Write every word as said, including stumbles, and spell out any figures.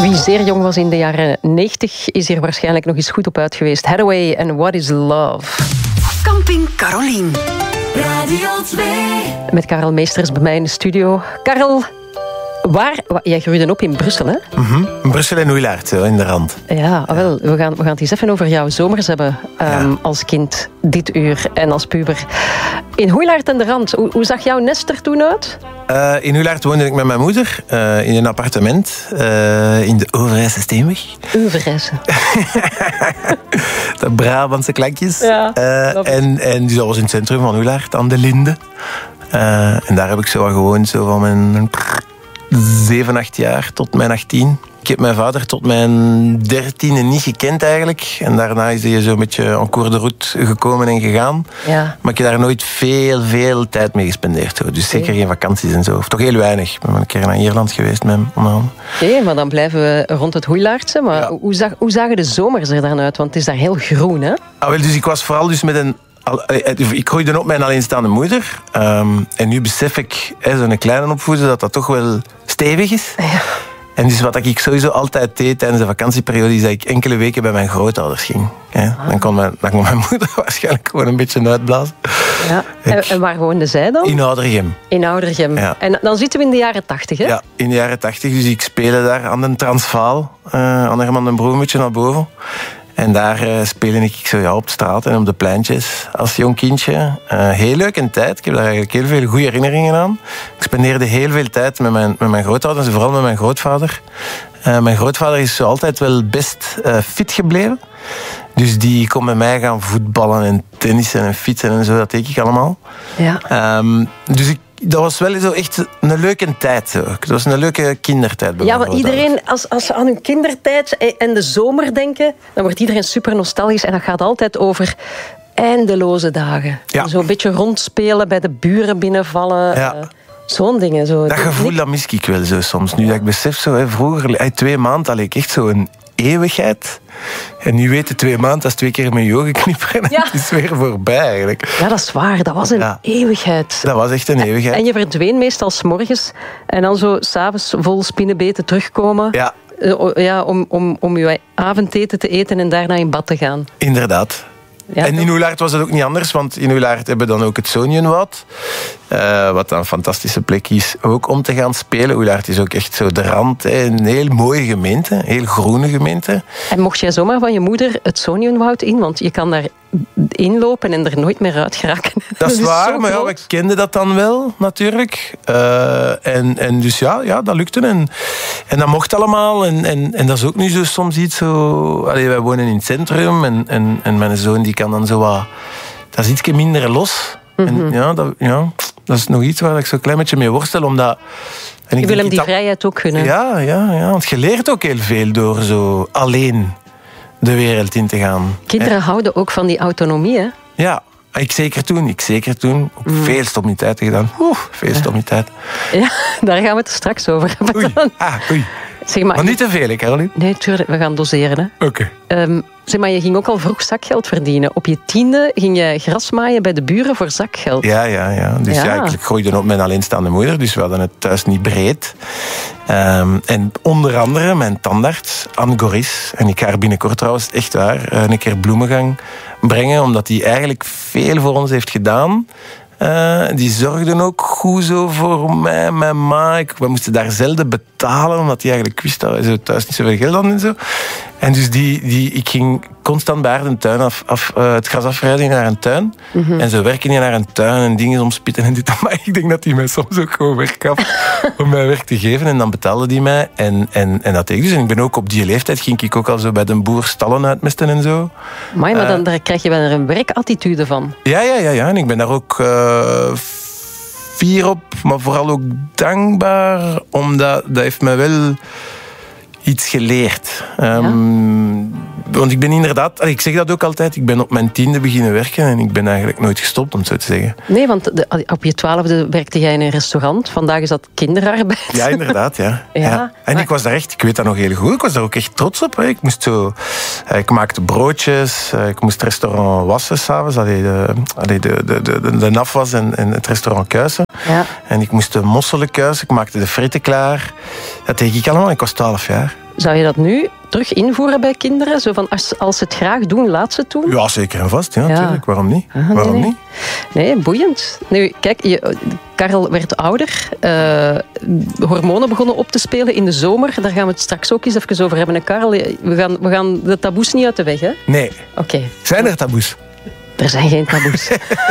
Wie zeer jong was in de jaren negentig is hier waarschijnlijk nog eens goed op uit geweest. Hathaway en What is Love. Camping Carolien. Radio twee. Met Karel Meesters bij mij in de studio. Karel, waar... Jij groeide op in Brussel, hè? Mm-hmm. Brussel en Hoeilaert, in de rand. Ja, wel, we gaan, we gaan het eens even over jouw zomers hebben. Um, Ja. Als kind, dit uur en als puber. In Hoeilaert en de rand, hoe, hoe zag jouw nest er toen uit? Uh, in Hoeilaert woonde ik met mijn moeder uh, in een appartement uh, in de Overijse Steenweg. Overijse. De Brabantse klankjes. Ja, uh, en, en dus dat was in het centrum van Hoeilaert, aan de Linde. Uh, en daar heb ik zo wel gewoond, zo van mijn zeven, acht jaar tot mijn achttien. Ik heb mijn vader tot mijn dertiende niet gekend eigenlijk. En daarna is hij zo'n beetje en cours de route gekomen en gegaan. Ja. Maar ik heb daar nooit veel, veel tijd mee gespendeerd. Hoor. Dus zeker geen vakanties en zo. Of toch heel weinig. Ik ben een keer naar Ierland geweest met hem. Oké, okay, maar dan blijven we rond het Hoeilaartse. Maar Ja. hoe, zag, hoe zagen de zomers er dan uit? Want het is daar heel groen, hè? Ah, wel, dus ik was vooral dus met een... Ik groeide op met een alleenstaande moeder. Um, en nu besef ik, hè, zo'n kleine opvoeden, dat dat toch wel stevig is. Ja. En dus wat ik sowieso altijd deed tijdens de vakantieperiode, is dat ik enkele weken bij mijn grootouders ging. Hè. Ah. Dan, kon mijn, dan kon mijn moeder waarschijnlijk gewoon een beetje uitblazen. Ja. En, en waar woonde zij dan? In Oudergem. In Oudergem. Ja. En dan zitten we in de jaren tachtig, hè? Ja, in de jaren tachtig. Dus ik speelde daar aan de Transvaal. Uh, aan Herman den Broe, een beetje naar boven. En daar uh, speelde ik zo, ja, op de straat en op de pleintjes als jong kindje. Uh, heel leuk een tijd. Ik heb daar eigenlijk heel veel goede herinneringen aan. Ik spendeerde heel veel tijd met mijn, met mijn grootouders en vooral met mijn grootvader. Uh, mijn grootvader is zo altijd wel best uh, fit gebleven. Dus die kon met mij gaan voetballen en tennissen en fietsen en zo. Dat deed ik allemaal. Ja. Um, dus ik Dat was wel zo echt een leuke tijd. Zo. Dat was een leuke kindertijd. Bij Ja, mijn want iedereen, als, als ze aan hun kindertijd en de zomer denken, dan wordt iedereen super nostalgisch. En dat gaat altijd over eindeloze dagen. Ja. Zo'n beetje rondspelen, bij de buren binnenvallen. Ja. Uh, zo'n dingen. Zo. Dat gevoel dat mis ik wel zo soms. Nu dat ik besef, zo, hè, vroeger, hey, twee maanden, dat leek echt zo'n eeuwigheid. En nu weten twee maanden, dat is twee keer met je ogen knipperen. Ja. Het is weer voorbij eigenlijk. Ja, dat is waar. Dat was een Ja. eeuwigheid. Dat was echt een eeuwigheid. En je verdween meestal 's morgens en dan zo 's avonds vol spinnenbeten terugkomen. Ja, Uh, ja, om, om, om je avondeten te eten en daarna in bad te gaan. inderdaad. Ja, en in Hoeilaert was dat ook niet anders, want in Hoeilaert hebben we dan ook het Zonienwoud. Uh, wat een fantastische plek is ook om te gaan spelen. Hoeilaert is ook echt zo de rand. Hè. Een heel mooie gemeente, een heel groene gemeente. En mocht jij zomaar van je moeder het Zonienwoud in? Want je kan daar inlopen en er nooit meer uit geraken. Dat is zo waar, maar ja, groot. we kenden dat dan wel, natuurlijk. Uh, en, en dus ja, ja, dat lukte. En, en dat mocht allemaal. En, en, en dat is ook nu zo soms iets zo... Allee, wij wonen in het centrum en, en, en mijn zoon die kan dan zo wat... Dat is iets minder los. Mm-hmm. En ja dat, ja, dat is nog iets waar ik zo'n klein beetje mee worstel, omdat... En ik Je wil denk hem die dat- vrijheid ook gunnen. Ja, ja, ja, want je leert ook heel veel door zo alleen de wereld in te gaan. Kinderen houden ook van die autonomie, hè? Ja, ik zeker toen. Ik zeker toen. Ook Mm. veel stommiteiten gedaan. Oeh, veel stommiteiten. Ja, daar gaan we het er straks over hebben. Oei, ah, oei. Zeg maar, Maar niet te veel, hè, Caroline? Nee, tuurlijk, we gaan doseren. Hè. Oké. Um, zeg maar, je ging ook al vroeg zakgeld verdienen. Op je tiende ging je gras maaien bij de buren voor zakgeld. Ja, ja, ja. Dus ja. Ja. ik groeide op met een alleenstaande moeder, dus we hadden het thuis niet breed. Um, en onder andere mijn tandarts, Anne Goris, en ik ga haar binnenkort trouwens echt waar een keer bloemen gaan brengen, omdat die eigenlijk veel voor ons heeft gedaan. Uh, die zorgden ook goed zo voor mij, mijn ma. Ik, we moesten daar zelden betalen, omdat die eigenlijk wist dat we thuis niet zoveel geld hadden en zo. En dus die, die, ik ging constant bij haar de tuin af, af, uh, het gras afrijden naar een tuin. Mm-hmm. En zo werken die naar een tuin en dingen omspitten en dit. Maar ik denk dat die mij soms ook gewoon werk gaf om mij werk te geven. En dan betaalde die mij. En, en, en dat deed ik dus. En ik ben ook op die leeftijd, ging ik ook al zo bij de boer stallen uitmesten en zo. Amai, maar dan, daar krijg je wel een werkattitude van. Ja, ja, ja, ja. En ik ben daar ook uh, fier op, maar vooral ook dankbaar, omdat dat heeft mij wel iets geleerd. Um, ja. Want ik ben inderdaad, ik zeg dat ook altijd, ik ben op mijn tiende beginnen werken en ik ben eigenlijk nooit gestopt, om het zo te zeggen. Nee, want de, op je twaalfde werkte jij in een restaurant. Vandaag is dat kinderarbeid. Ja, inderdaad, ja. ja, ja. En maar... ik was daar echt, ik weet dat nog heel goed, ik was daar ook echt trots op. Hè. Ik moest zo, ik maakte broodjes, ik moest het restaurant wassen s'avonds, allee, de, allee, de, de, de, de afwas en, en het restaurant kuisen. Ja. En ik moest de mosselen kuisen, ik maakte de fritten klaar. Dat deed ik allemaal, ik was twaalf jaar. Zou je dat nu terug invoeren bij kinderen? Zo van, als, als ze het graag doen, laat ze het doen? Ja, zeker en vast. Ja, Ja. natuurlijk. Waarom niet? Ah, nee, Waarom nee. niet? Nee, boeiend. Nu, kijk, je, Karel werd ouder. Uh, hormonen begonnen op te spelen in de zomer. Daar gaan we het straks ook eens even over hebben. En Karel, we gaan, we gaan de taboes niet uit de weg, hè? Nee. Oké. Zijn er taboes? Er zijn geen taboes.